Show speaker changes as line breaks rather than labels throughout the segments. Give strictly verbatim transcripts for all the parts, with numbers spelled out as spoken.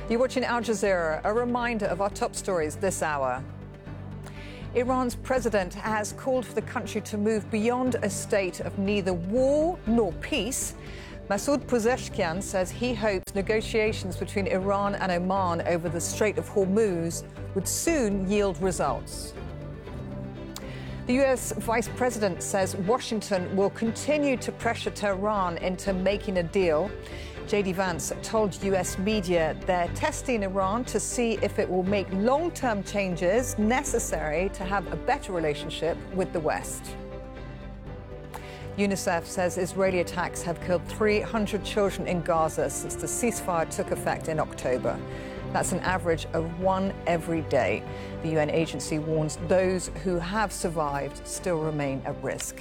You're watching Al Jazeera, a reminder of our top stories this hour. Iran's president has called for the country to move beyond a state of neither war nor peace. Masoud Pezeshkian says he hopes negotiations between Iran and Oman over the Strait of Hormuz would soon yield results. The U S Vice President says Washington will continue to pressure Tehran into making a deal. J D Vance told U S media they're testing Iran to see if it will make long-term changes necessary to have a better relationship with the West. UNICEF says Israeli attacks have killed three hundred children in Gaza since the ceasefire took effect in October. That's an average of one every day. The U N agency warns those who have survived still remain at risk.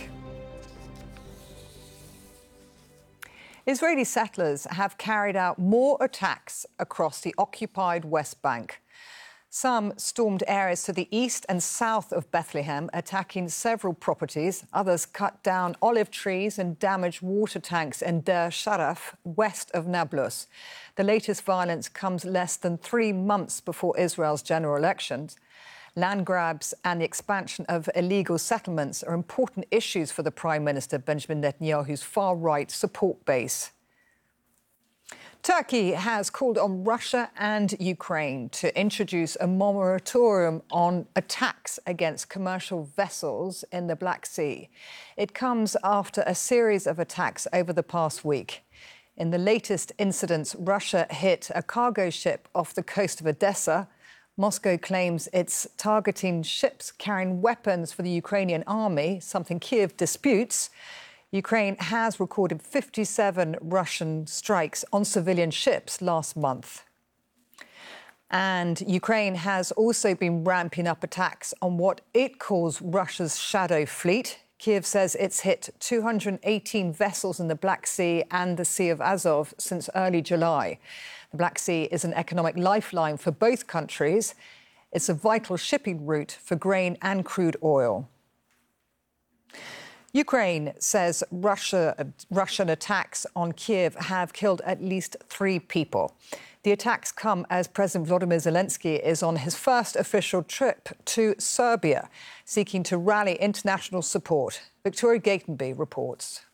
Israeli settlers have carried out more attacks across the occupied West Bank. Some stormed areas to the east and south of Bethlehem, attacking several properties. Others cut down olive trees and damaged water tanks in Deir Sharaf, west of Nablus. The latest violence comes less than three months before Israel's general elections. Land grabs and the expansion of illegal settlements are important issues for the Prime Minister Benjamin Netanyahu's far-right support base. Turkey has called on Russia and Ukraine to introduce a moratorium on attacks against commercial vessels in the Black Sea. It comes after a series of attacks over the past week. In the latest incidents, Russia hit a cargo ship off the coast of Odessa. Moscow claims it's targeting ships carrying weapons for the Ukrainian army, something Kyiv disputes. Ukraine has recorded fifty-seven Russian strikes on civilian ships last month. And Ukraine has also been ramping up attacks on what it calls Russia's shadow fleet. Kyiv says it's hit two hundred eighteen vessels in the Black Sea and the Sea of Azov since early July. The Black Sea is an economic lifeline for both countries. It's a vital shipping route for grain and crude oil. Ukraine says Russia, Russian attacks on Kyiv have killed at least three people. The attacks come as President Volodymyr Zelensky is on his first official trip to Serbia, seeking to rally international support. Victoria Gatenby reports.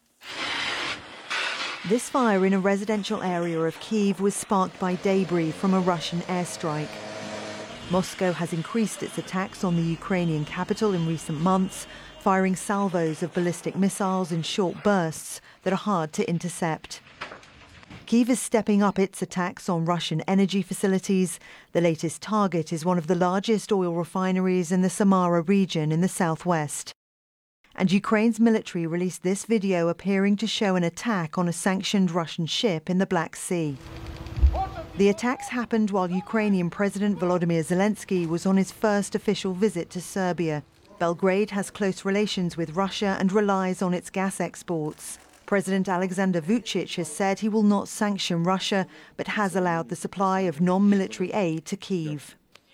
This fire in a residential area of Kyiv was sparked by debris from a Russian airstrike. Moscow has increased its attacks on the Ukrainian capital in recent months, firing salvos of ballistic missiles in short bursts that are hard to intercept. Kyiv is stepping up its attacks on Russian energy facilities. The latest target is one of the largest oil refineries in the Samara region in the southwest. And Ukraine's military released this video appearing to show an attack on a sanctioned Russian ship in the Black Sea. The attacks happened while Ukrainian President Volodymyr Zelensky was on his first official visit to Serbia. Belgrade has close relations with Russia and relies on its gas exports. President Alexander Vučić has said he will not sanction Russia, but has allowed the supply of non-military aid to Kyiv.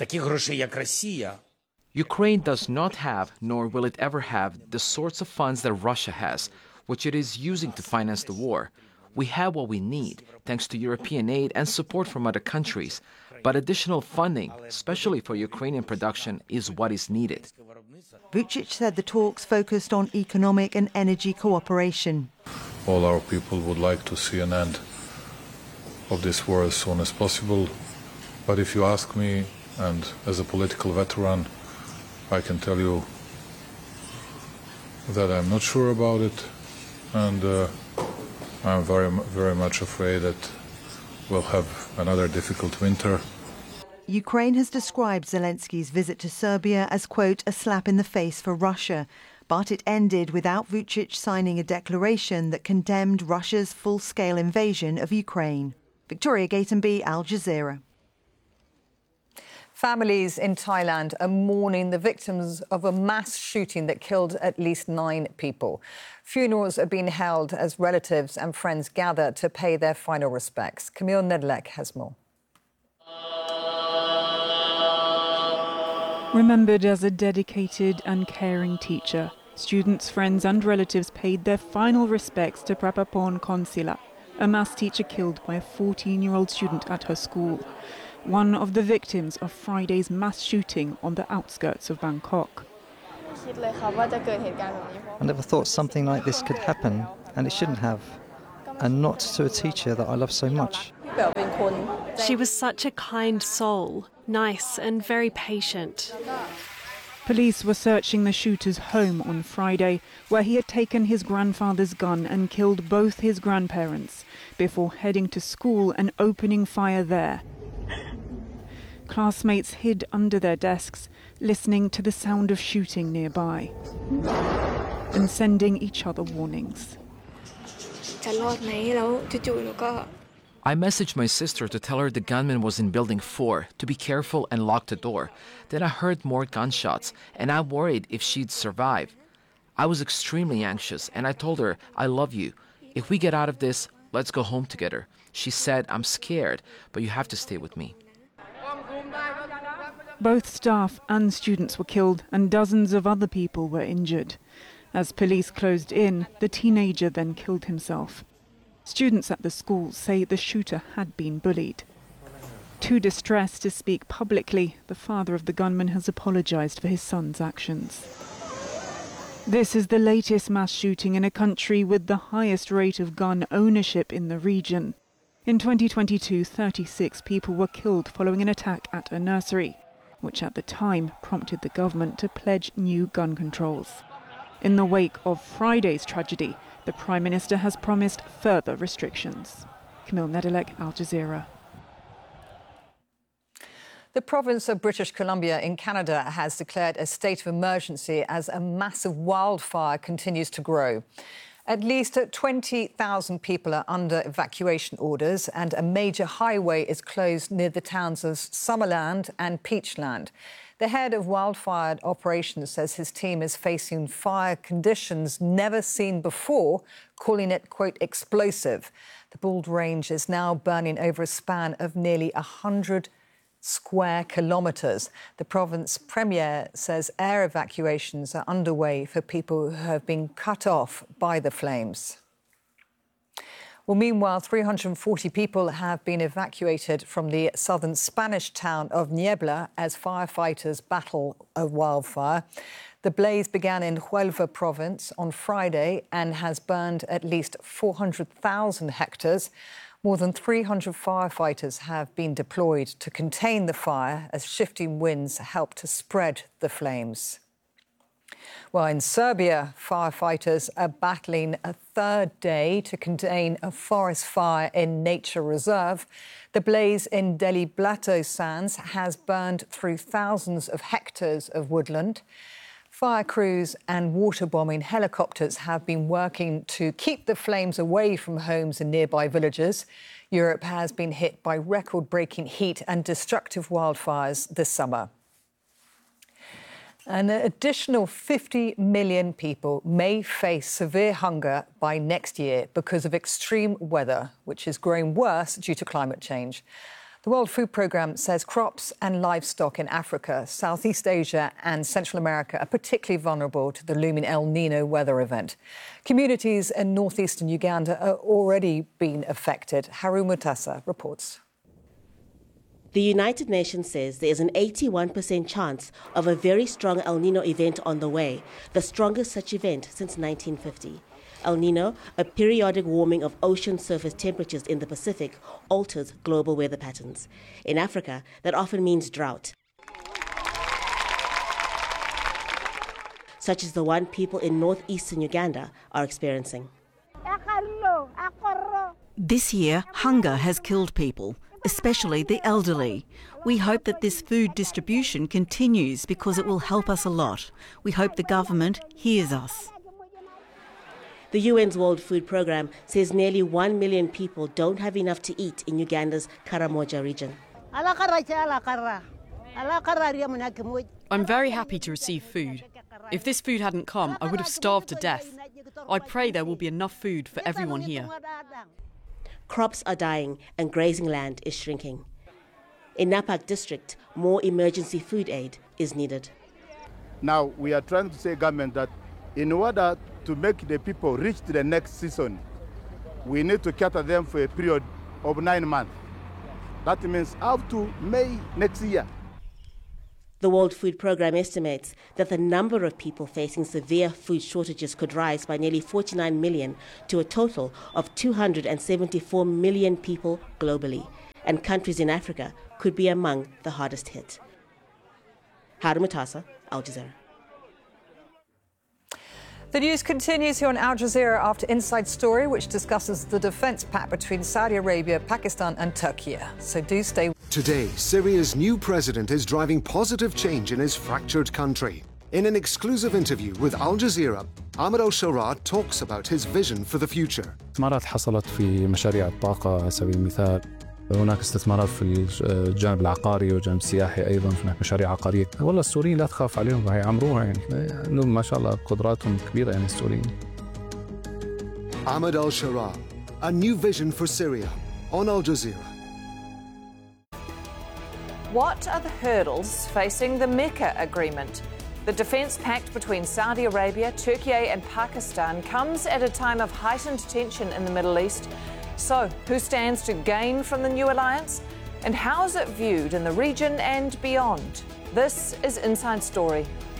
Ukraine does not have, nor will it ever have, the sorts of funds that Russia has, which it is using to finance the war. We have what we need, thanks to European aid and support from other countries. But additional funding, especially for Ukrainian production, is what is needed.
Vučić said the talks focused on economic and energy cooperation.
All our people would like to see an end of this war as soon as possible. But if you ask me, and as a political veteran, I can tell you that I'm not sure about it, and uh, I'm very, very much afraid that we'll have another difficult winter.
Ukraine has described Zelensky's visit to Serbia as, quote, a slap in the face for Russia, but it ended without Vučić signing a declaration that condemned Russia's full-scale invasion of Ukraine. Victoria Gatenby, Al Jazeera.
Families in Thailand are mourning the victims of a mass shooting that killed at least nine people. Funerals are being held as relatives and friends gather to pay their final respects. Camille Nedlek has more.
Remembered as a dedicated and caring teacher, students, friends and relatives paid their final respects to Prapapon Konsila, a maths teacher killed by a fourteen-year-old student at her school, one of the victims of Friday's mass shooting on the outskirts of Bangkok.
I never thought something like this could happen, and it shouldn't have, and not to a teacher that I love so much.
She was such a kind soul, nice and very patient.
Police were searching the shooter's home on Friday, where he had taken his grandfather's gun and killed both his grandparents before heading to school and opening fire there. Classmates hid under their desks, listening to the sound of shooting nearby and sending each other warnings.
I messaged my sister to tell her the gunman was in building four, to be careful and lock the door. Then I heard more gunshots, and I worried if she'd survive. I was extremely anxious, and I told her, I love you. If we get out of this, let's go home together. She said, I'm scared, but you have to stay with me.
Both staff and students were killed, and dozens of other people were injured. As police closed in, the teenager then killed himself. Students at the school say the shooter had been bullied. Too distressed to speak publicly, the father of the gunman has apologized for his son's actions. This is the latest mass shooting in a country with the highest rate of gun ownership in the region. In twenty twenty-two, thirty-six people were killed following an attack at a nursery, which at the time prompted the government to pledge new gun controls. In the wake of Friday's tragedy, the Prime Minister has promised further restrictions. Camille Nedelec, Al Jazeera.
The province of British Columbia in Canada has declared a state of emergency as a massive wildfire continues to grow. At least twenty thousand people are under evacuation orders, and a major highway is closed near the towns of Summerland and Peachland. The head of wildfire operations says his team is facing fire conditions never seen before, calling it, quote, explosive. The Bald Range is now burning over a span of nearly one hundred square kilometres. The province premier says air evacuations are underway for people who have been cut off by the flames. Well, meanwhile, three hundred forty people have been evacuated from the southern Spanish town of Niebla as firefighters battle a wildfire. The blaze began in Huelva province on Friday and has burned at least four hundred thousand hectares. More than three hundred firefighters have been deployed to contain the fire as shifting winds help to spread the flames. Well, in Serbia, firefighters are battling a third day to contain a forest fire in nature reserve. The blaze in Deli Blato Sands has burned through thousands of hectares of woodland. Fire crews and water-bombing helicopters have been working to keep the flames away from homes in nearby villages. Europe has been hit by record-breaking heat and destructive wildfires this summer. An additional fifty million people may face severe hunger by next year because of extreme weather, which is growing worse due to climate change. The World Food Programme says crops and livestock in Africa, Southeast Asia and Central America are particularly vulnerable to the looming El Nino weather event. Communities in northeastern Uganda are already being affected. Haru Mutasa reports.
The United Nations says there is an eighty-one percent chance of a very strong El Nino event on the way, the strongest such event since nineteen fifty. El Nino, a periodic warming of ocean surface temperatures in the Pacific, alters global weather patterns. In Africa, that often means drought, such as the one people in northeastern Uganda are experiencing.
This year, hunger has killed people, especially the elderly. We hope that this food distribution continues because it will help us a lot. We hope the government hears us.
The U N's World Food Programme says nearly one million people don't have enough to eat in Uganda's Karamoja region.
I'm very happy to receive food. If this food hadn't come, I would have starved to death. I pray there will be enough food for everyone here.
Crops are dying and grazing land is shrinking. In Napak district, more emergency food aid is needed.
Now we are trying to say government that in order to make the people reach to the next season, we need to cater them for a period of nine months. That means up to May next year.
The World Food Programme estimates that the number of people facing severe food shortages could rise by nearly forty-nine million to a total of two hundred seventy-four million people globally, and countries in Africa could be among the hardest hit. Harun Matasa, Al Jazeera.
The news continues here on Al Jazeera after Inside Story, which discusses the defence pact between Saudi Arabia, Pakistan and Turkey. So do stay.
Today, Syria's new president is driving positive change in his fractured country. In an exclusive interview with Al Jazeera, Ahmed al-Sharaa talks about his vision for the future.
استثمارات حصلت في مشاريع الطاقة على سبيل المثال. هناك استثمارات في الجانب العقاري والجانب السياحي أيضا، هناك مشاريع عقارية. والله السوريين لا تخاف عليهم، هيعمروها يعني. ما شاء الله قدراتهم كبيرة يعني السوريين.
Ahmed al-Sharaa, a new vision for Syria on Al Jazeera.
What are the hurdles facing the Mecca Agreement? The defence pact between Saudi Arabia, Turkey and Pakistan comes at a time of heightened tension in the Middle East. So, who stands to gain from the new alliance? And how is it viewed in the region and beyond? This is Inside Story.